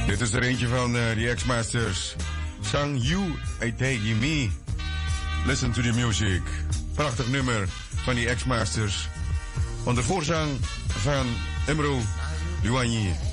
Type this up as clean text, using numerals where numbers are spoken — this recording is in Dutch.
Dit is er eentje van de X-Masters. Sang You, I Take You Me. Listen to the music. Prachtig nummer van die X-Masters. Onder voorzang van Emro Luanyi.